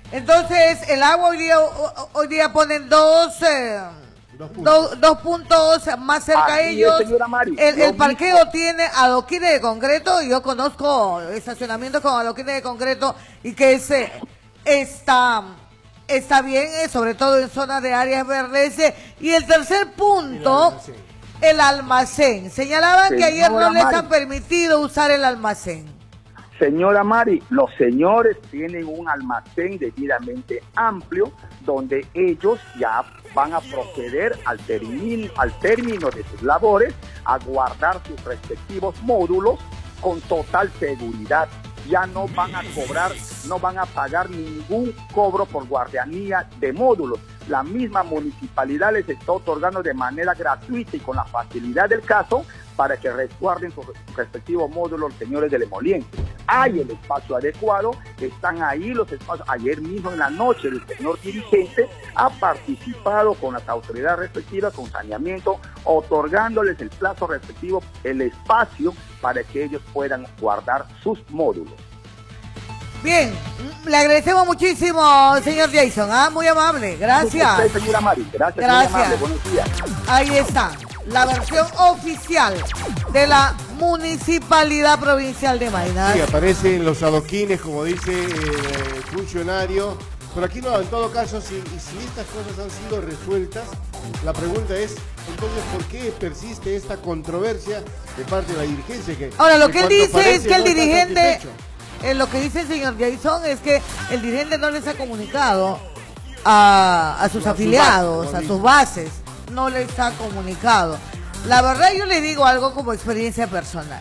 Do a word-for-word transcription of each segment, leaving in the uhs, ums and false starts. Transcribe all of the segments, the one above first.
Entonces, el agua hoy día, hoy día ponen dos... Eh, Dos puntos. Dos, dos puntos más cerca a ellos. Es, el, el parqueo mismo. Tiene adoquines de concreto y yo conozco estacionamientos con adoquines de concreto y que ese está, está bien, sobre todo en zonas de áreas verdes. Y el tercer punto, el almacén. Señalaban Señora que ayer no les han permitido usar el almacén. Señora Mari, los señores tienen un almacén debidamente amplio donde ellos ya van a proceder al término, al término de sus labores a guardar sus respectivos módulos con total seguridad. Ya no van a cobrar, no van a pagar ningún cobro por guardianía de módulos. La misma municipalidad les está otorgando de manera gratuita y con la facilidad del caso para que resguarden sus respectivos módulos, señores del emoliente. Hay el espacio adecuado, están ahí los espacios. Ayer mismo en la noche el señor dirigente ha participado con las autoridades respectivas, con saneamiento, otorgándoles el plazo respectivo, el espacio para que ellos puedan guardar sus módulos. Bien, le agradecemos muchísimo, señor Jason, ¿ah? Muy amable, gracias. Usted, señora Mari, gracias, gracias. Muy amable. Buenos días. Ahí está, la versión oficial de la Municipalidad Provincial de Maynas. Sí, aparecen los adoquines, como dice el funcionario, pero aquí no, en todo caso, si, si estas cosas han sido resueltas, la pregunta es, entonces, ¿por qué persiste esta controversia de parte de la dirigencia? Que, Ahora, lo que él dice es que el no dirigente... Eh, lo que dice el señor Jason es que el dirigente no les ha comunicado a, a sus no, afiliados, a sus bases, no les ha comunicado. La verdad yo le digo algo como experiencia personal.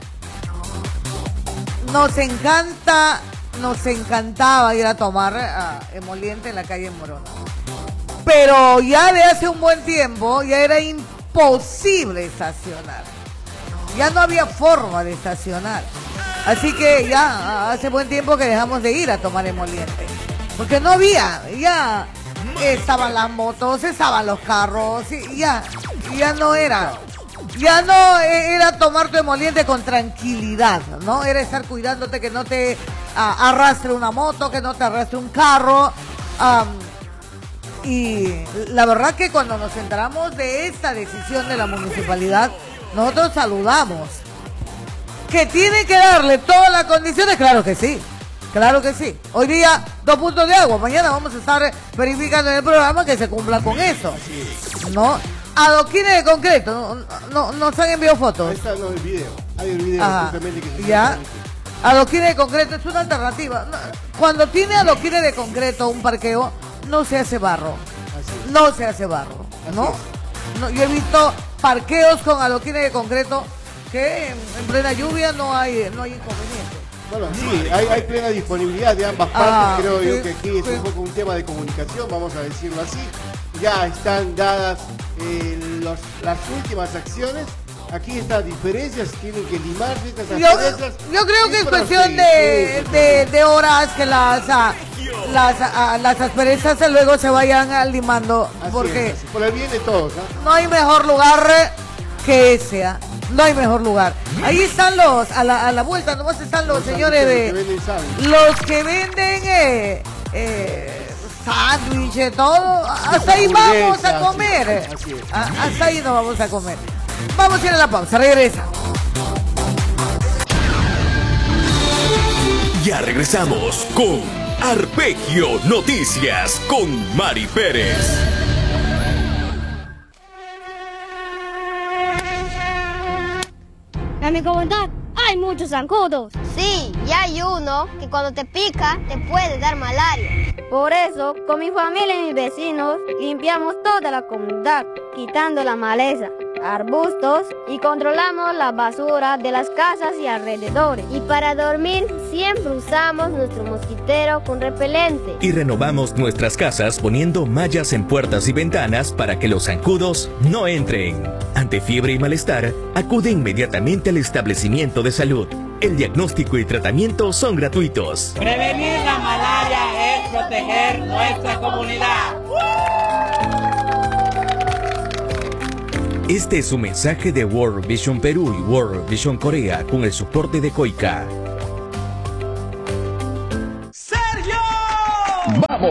Nos encanta, nos encantaba ir a tomar uh, emoliente en la calle Morona. Pero ya de hace un buen tiempo ya era imposible estacionar. Ya no había forma de estacionar. Así que ya hace buen tiempo que dejamos de ir a tomar emoliente. Porque no había, ya estaban las motos, estaban los carros, y ya, ya no era. Ya no era tomar tu emoliente con tranquilidad, ¿no? Era estar cuidándote que no te a, arrastre una moto, que no te arrastre un carro. Um, y la verdad que cuando nos enteramos de esta decisión de la municipalidad, nosotros saludamos. ¿Que tiene que darle todas las condiciones? Claro que sí, claro que sí. Hoy día, dos puntos de agua. Mañana vamos a estar verificando en el programa que se cumpla con eso. ¿No? Adoquines de concreto. No, no, nos han enviado fotos. Ahí está no, el video. Hay el video justamente que se ya. Adoquines de concreto es una alternativa. Cuando tiene adoquines de concreto un parqueo, no se hace barro. No se hace barro. ¿No? No, yo he visto parqueos con adoquines de concreto que en, en plena lluvia no hay no hay inconveniente. Bueno, sí, hay, hay plena disponibilidad de ambas partes, ah, creo sí, yo que aquí sí. Es un poco un tema de comunicación, vamos a decirlo así. Ya están dadas eh, los, las últimas acciones, aquí estas diferencias tienen que limarse, estas asperezas. Yo, yo creo que es cuestión de, de, de horas que las, a, las, a, las asperezas luego se vayan limando, así porque es, por el bien de todos, ¿eh? No hay mejor lugar que ese, ¿eh? No hay mejor lugar. Ahí están los, a la, a la vuelta nomás están los, los señores de... Que los que venden eh, eh, sándwiches, todo. Hasta ahí vamos a comer. A, hasta ahí nos vamos a comer. Vamos a ir a la pausa, regresa. Ya regresamos con Arpegio Noticias con Mari Pérez. En mi comunidad hay muchos zancudos. Sí, y hay uno que cuando te pica te puede dar malaria. Por eso, con mi familia y mis vecinos, limpiamos toda la comunidad, quitando la maleza, arbustos y controlamos la basura de las casas y alrededores. Y para dormir siempre usamos nuestro mosquitero con repelente. Y renovamos nuestras casas poniendo mallas en puertas y ventanas para que los zancudos no entren. Ante fiebre y malestar, acude inmediatamente al establecimiento de salud. El diagnóstico y tratamiento son gratuitos. Prevenir la malaria es proteger nuestra comunidad. Este es un mensaje de World Vision Perú y World Vision Corea con el soporte de COICA.